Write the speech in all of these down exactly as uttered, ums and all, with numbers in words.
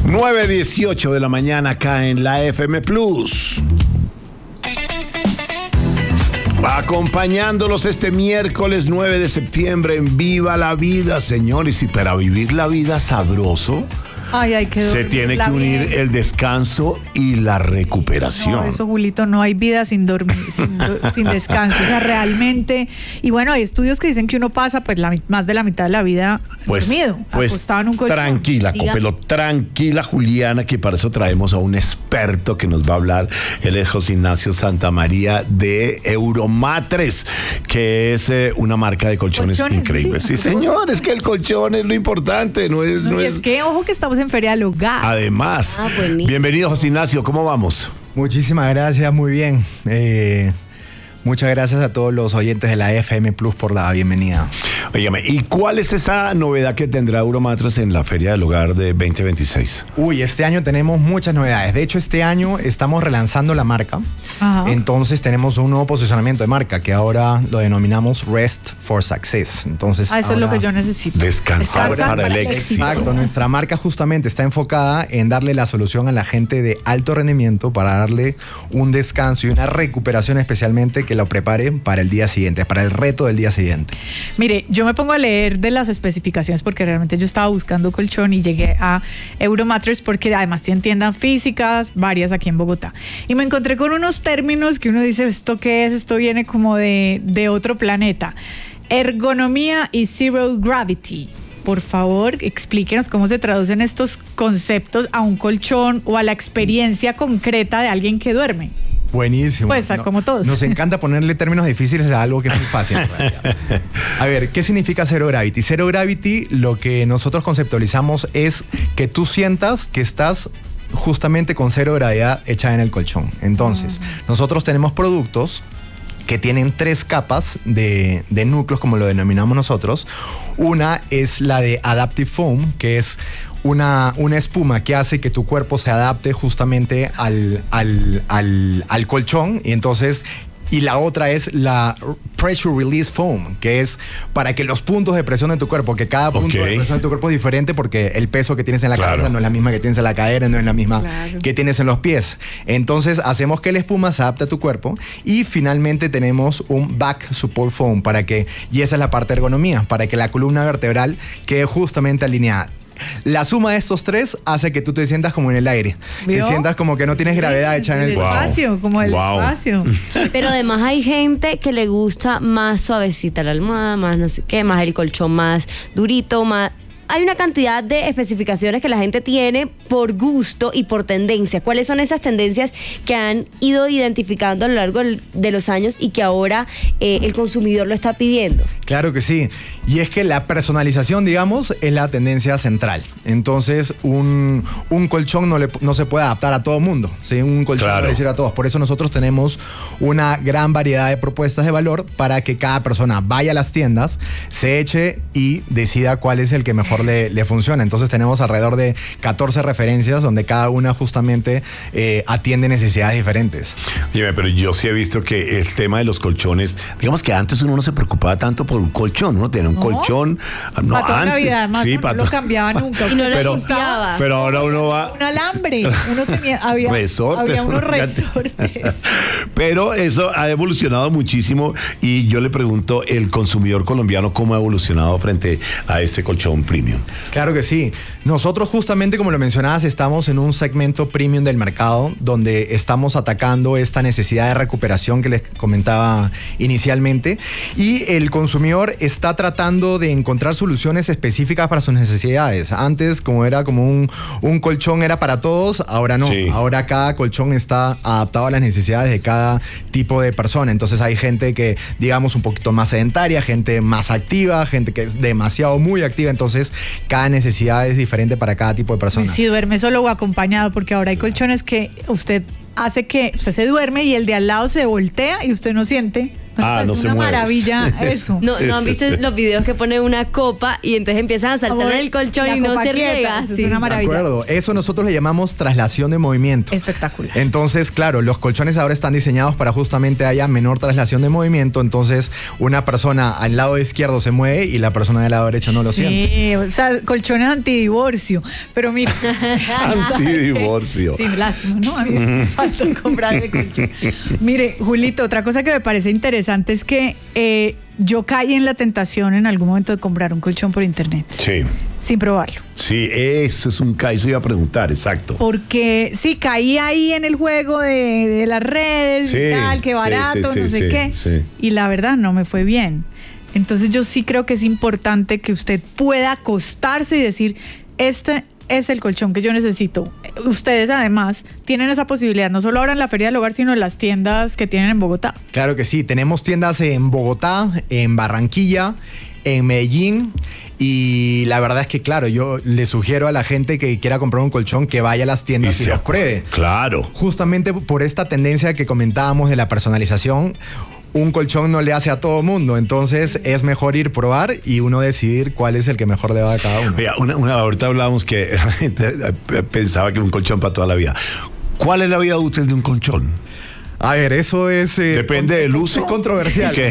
nueve dieciocho de la mañana acá en la F M Plus. Acompañándolos este miércoles nueve de septiembre en Viva la Vida, señores. Y para vivir la vida sabroso, Ay, hay que se tiene que unir bien. El descanso y la recuperación. No, eso, Julito, no hay vida sin dormir, sin, sin descanso. O sea, realmente. Y bueno, hay estudios que dicen que uno pasa pues la, más de la mitad de la vida pues, dormido, pues, acostado en un colchón. Tranquila, Diga. Copelo, tranquila, Juliana, que para eso traemos a un experto que nos va a hablar. Él es José Ignacio Santamaría de Euromatres, que es eh, una marca de colchones, colchones increíbles. Sí, señor, es que el colchón es lo importante, no es. No, no y es... es que, ojo, que estamos en Feria del Hogar. Además, ah, bienvenido, José Ignacio, ¿cómo vamos? Muchísimas gracias, muy bien. Eh, muchas gracias a todos los oyentes de la F M Plus por la bienvenida. Óigame, ¿y cuál es esa novedad que tendrá Euromatres en la Feria del Hogar de veinte veintiséis? Uy, este año tenemos muchas novedades. De hecho, este año estamos relanzando la marca. Ajá. Entonces tenemos un nuevo posicionamiento de marca que ahora lo denominamos Rest for Success. Entonces, ah, eso ahora, es lo que yo necesito. Descansar, Descansar para, para el éxito. Exacto. Nuestra marca justamente está enfocada en darle la solución a la gente de alto rendimiento para darle un descanso y una recuperación especialmente que lo prepare para el día siguiente, para el reto del día siguiente. Mire, yo me pongo a leer de las especificaciones porque realmente yo estaba buscando colchón y llegué a Euromatres porque además tienen tiendas físicas, varias aquí en Bogotá. Y me encontré con unos términos que uno dice, ¿esto qué es? Esto viene como de, de otro planeta. Ergonomía y Zero Gravity. Por favor, explíquenos cómo se traducen estos conceptos a un colchón o a la experiencia concreta de alguien que duerme. Buenísimo. Pues no, como todos. Nos encanta ponerle términos difíciles a algo que es muy fácil. A ver, ¿qué significa Zero Gravity? Zero Gravity, lo que nosotros conceptualizamos es que tú sientas que estás justamente con cero gravedad hecha en el colchón. Entonces, uh-huh. nosotros tenemos productos que tienen tres capas de, de núcleos, como lo denominamos nosotros. Una es la de Adaptive Foam, que es Una, una espuma que hace que tu cuerpo se adapte justamente al, al, al, al colchón, y entonces... Y la otra es la Pressure Release Foam, que es para que los puntos de presión de tu cuerpo, que cada punto okay. de presión de tu cuerpo es diferente porque el peso que tienes en la claro. cabeza no es la misma que tienes en la cadera, no es la misma claro. que tienes en los pies. Entonces hacemos que la espuma se adapte a tu cuerpo, y finalmente tenemos un Back Support Foam para que, y esa es la parte de ergonomía, para que la columna vertebral quede justamente alineada. La suma de estos tres hace que tú te sientas como en el aire. ¿Vio? Que sientas como que no tienes gravedad hecha en el, el espacio, wow. como el wow. espacio. Pero además hay gente que le gusta más suavecita la almohada, más no sé qué, más el colchón más durito, más... Hay una cantidad de especificaciones que la gente tiene por gusto y por tendencia. ¿Cuáles son esas tendencias que han ido identificando a lo largo de los años y que ahora eh, el consumidor lo está pidiendo? Claro que sí. Y es que la personalización, digamos, es la tendencia central. Entonces, un, un colchón no, le, no se puede adaptar a todo mundo, ¿sí? Un colchón claro. no le sirve a todos. Por eso nosotros tenemos una gran variedad de propuestas de valor para que cada persona vaya a las tiendas, se eche y decida cuál es el que mejor Le, le funciona. Entonces tenemos alrededor de catorce referencias donde cada una justamente eh, atiende necesidades diferentes. Oye, pero yo sí he visto que el tema de los colchones, digamos que antes uno no se preocupaba tanto por un colchón, uno tenía un ¿No? colchón no, para toda antes, la vida, además, sí, no, para no lo cambiaba nunca y no pero, le gustaba. Pero ahora uno va un alambre, uno tenía había, resortes, había unos resortes. Pero eso ha evolucionado muchísimo, y yo le pregunto, el consumidor colombiano, ¿cómo ha evolucionado frente a este colchón premium? Claro que sí. Nosotros justamente, como lo mencionabas, estamos en un segmento premium del mercado donde estamos atacando esta necesidad de recuperación que les comentaba inicialmente, y el consumidor está tratando de encontrar soluciones específicas para sus necesidades. Antes, como era como un, un colchón era para todos, ahora no. Sí. Ahora cada colchón está adaptado a las necesidades de cada tipo de persona. Entonces hay gente que, digamos, un poquito más sedentaria, gente más activa, gente que es demasiado muy activa. Entonces cada necesidad es diferente para cada tipo de persona. Si duerme solo o acompañado, porque ahora hay colchones que usted hace que usted se duerme y el de al lado se voltea y usted no siente. Ah, no es se una mueve. maravilla eso. No, no han visto los videos que ponen una copa y entonces empiezan a saltar en el colchón La y no copa se quieta, riega. eso es Sí. una De maravilla. acuerdo, eso nosotros le llamamos traslación de movimiento. Espectacular. Entonces, claro, los colchones ahora están diseñados para justamente haya menor traslación de movimiento. Entonces, una persona al lado izquierdo se mueve y la persona del lado derecho no lo sí, siente. o sea, colchones antidivorcio. Pero mira. Antidivorcio. Sí, lástima, ¿no? A mí me falta comprar ese colchón. Mire, Julito, otra cosa que me parece interesante es que eh, yo caí en la tentación en algún momento de comprar un colchón por internet. Sí. Sin probarlo. Sí, eso es un caso, iba a preguntar, exacto. Porque sí, caí ahí en el juego de, de las redes Sí, y tal, que sí, barato, sí, no sí, sé sí, qué. sí. Y la verdad no me fue bien. Entonces yo sí creo que es importante que usted pueda acostarse y decir, este es el colchón que yo necesito. Ustedes además tienen esa posibilidad, no solo ahora en la Feria del Hogar, sino en las tiendas que tienen en Bogotá. Claro que sí, tenemos tiendas en Bogotá, en Barranquilla, en Medellín. Y la verdad es que, claro, yo le sugiero a la gente que quiera comprar un colchón que vaya a las tiendas y, y los pruebe. Claro. Justamente por esta tendencia que comentábamos de la personalización, un colchón no le hace a todo mundo, entonces es mejor ir probar y uno decidir cuál es el que mejor le va a cada uno. Oiga, una, una, ahorita hablábamos que la gente pensaba que un colchón para toda la vida. ¿Cuál es la vida útil de un colchón? A ver, eso es... Eh, Depende con, del uso. Es controversial. ¿Qué?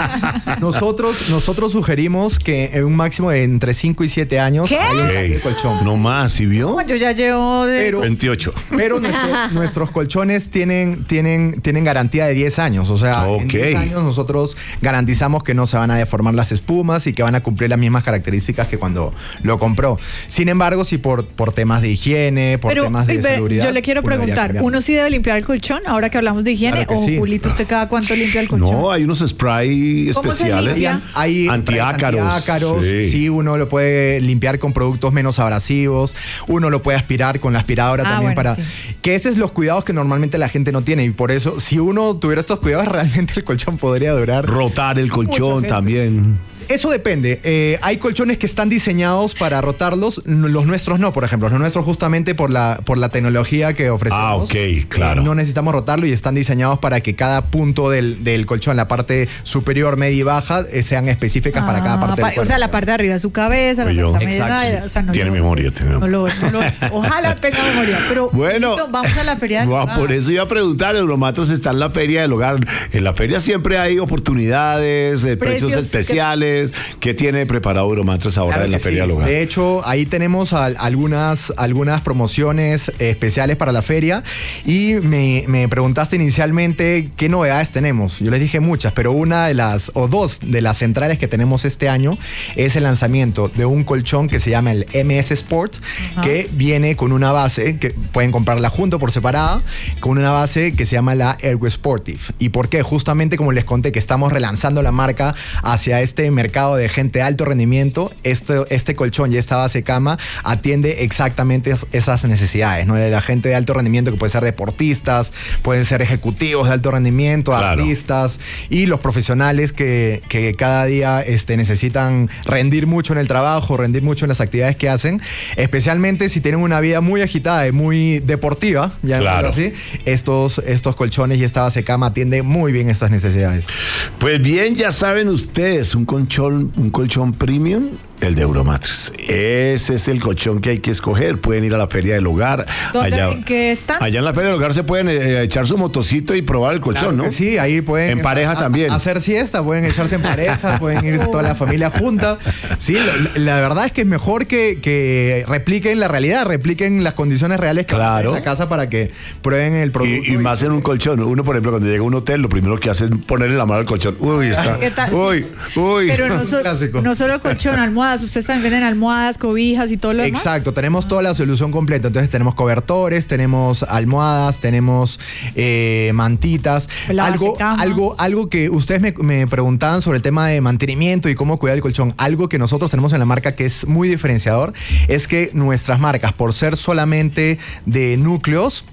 nosotros, nosotros sugerimos que en un máximo de entre cinco y siete años ¿Qué? hay un cambio Ey, de colchón. no más, ¿sí vio? No, yo ya llevo de... Pero- veintiocho. Pero nuestro- nuestros colchones tienen, tienen, tienen garantía de diez años. O sea, en Ok. diez años nosotros garantizamos que no se van a deformar las espumas y que van a cumplir las mismas características que cuando lo compró. Sin embargo, si por, por temas de higiene, por Pero temas de ve, seguridad... yo le quiero uno debería preguntar, cambiarlo. ¿uno sí debe limpiar el colchón ahora que hablamos de higiene? Claro que o sí. Julito, ¿usted cada cuánto limpia el colchón? No, hay unos spray ¿Cómo se especiales. limpia? Hay Antiácaros. antiácaros, Sí. sí. Uno lo puede limpiar con productos menos abrasivos, uno lo puede aspirar con la aspiradora Ah, también bueno, para... sí. Que esos son los cuidados que normalmente la gente no tiene y por eso, si uno tuviera estos cuidados, realmente el colchón podría durar... Rotar el colchón gente. también. Eso depende. Eh, hay colchones que están diseñados para rotarlos, n- los nuestros no, por ejemplo. Los nuestros justamente por la, por la tecnología que ofrecemos. Ah, ok, claro. eh, no necesitamos rotarlo y están diseñados para que cada punto del, del colchón, la parte superior, media y baja, eh, sean específicas para cada Ah, parte pa- del O sea, cuerpo. la parte de arriba de su cabeza, Oye, la yo. parte media, Exacto. o sea, no, Tiene yo- memoria, tiene no memoria. lo- no lo- ojalá tenga memoria. Pero Bueno, Julito, vamos a la Feria del va, Hogar. por eso iba a preguntar, Euromatros está en la Feria del Hogar. En la feria siempre hay oportunidades, eh, precios, Precios especiales. ¿Qué tiene preparado Euromatros ahora Claro en la que Feria sí. del Hogar? De hecho, ahí tenemos al- algunas, algunas promociones eh, especiales para la feria y me, me preguntaste inicialmente qué novedades tenemos. Yo les dije muchas, pero una de las, o dos de las centrales que tenemos este año es el lanzamiento de un colchón que se llama el M S Sport, Ajá. que viene con una base, que pueden comprarla junto por separada, con una base que se llama la Ergo Sportive. ¿Y por qué? Justamente como les conté que estamos relanzando la marca hacia este mercado de gente de alto rendimiento, este, este colchón y esta base cama atiende exactamente es- esas necesidades, ¿no? De la gente de alto rendimiento que puede ser deportistas, pueden ser ejecutivos de alto rendimiento, Claro. artistas y los profesionales que, que cada día este, necesitan rendir mucho en el trabajo, rendir mucho en las actividades que hacen, especialmente si tienen una vida muy agitada y muy deportiva, ya Claro. así, estos, estos colchones y esta base cama atiende muy bien estas necesidades. Pues bien, ya saben ustedes, un colchón, un colchón premium, el de Euromatris. Ese es el colchón que hay que escoger. Pueden ir a la Feria del Hogar. ¿Dónde, Allá, en qué están? allá en la Feria del Hogar se pueden eh, echar su motocito y probar el colchón, Claro ¿no? que sí, ahí pueden... En pareja a- también. Hacer siesta, pueden echarse en pareja, pueden ir toda la familia junta. Sí, la, la verdad es que es mejor que, que repliquen la realidad, repliquen las condiciones reales que Claro. hay en la casa para que prueben el producto. Y, y más en un colchón. Uno, por ejemplo, cuando llega a un hotel, lo primero que hace es ponerle la mano al colchón. Uy, está. ¿Qué tal? Uy, uy. Pero no, so- Clásico. no solo colchón, almohadas. Ustedes también venden almohadas, cobijas y todo lo demás. Exacto, tenemos toda la solución completa. Entonces tenemos cobertores, tenemos almohadas, tenemos eh, mantitas. La Algo, basecama. algo, algo que ustedes me, me preguntaban sobre el tema de mantenimiento y cómo cuidar el colchón. Algo que nosotros tenemos en la marca que es muy diferenciador es que nuestras marcas, por ser solamente de núcleos,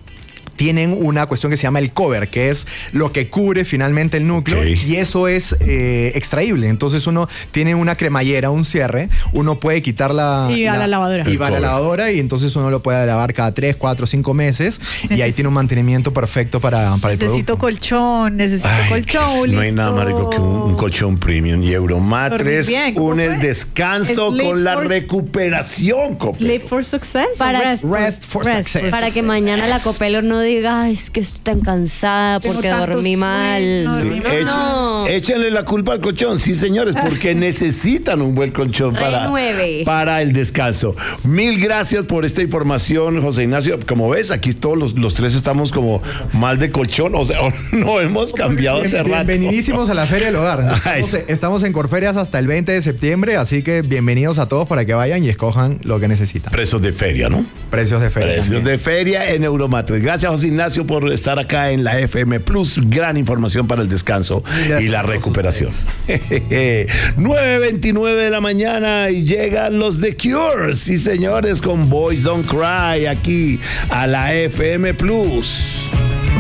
tienen una cuestión que se llama el cover, que es lo que cubre finalmente el núcleo, Okay. y eso es eh, extraíble. Entonces uno tiene una cremallera, un cierre, uno puede quitar la... Y va a la lavadora. Y El va a la cover. lavadora y entonces uno lo puede lavar cada tres, cuatro, cinco meses y ahí Neces- tiene un mantenimiento perfecto para, para el Necesito producto. colchón, necesito Ay, colchón. no hay nada más rico que un, un colchón premium. Y Euromatres Dormir bien, ¿cómo une el fue? descanso Sleep con la for- recuperación, Copelo. Sleep for success. o Para- rest, Rest for success. Para que mañana la Copelo no diga, "Ay, es que estoy tan cansada Tengo porque tanto dormí sueño, mal". dormí mal. Echen- No. Échenle la culpa al colchón, sí señores, porque necesitan un buen colchón para, Renueve. para el descanso. Mil gracias por esta información, José Ignacio. Como ves, aquí todos los, los tres estamos como mal de colchón, o sea, no hemos cambiado hace Bien- rato. bienvenidísimos a la Feria del Hogar. Ay. Estamos, estamos en Corferias hasta el veinte de septiembre, así que bienvenidos a todos para que vayan y escojan lo que necesitan. Precios de feria, ¿no? Precios de feria. Precios también. de feria en Euromatres. Gracias, José Ignacio, por estar acá en la F M Plus. Gran información para el descanso Gracias y la a todos recuperación. nueve veintinueve de la mañana y llegan los The Cure. Sí, señores, con Boys Don't Cry aquí a la F M Plus.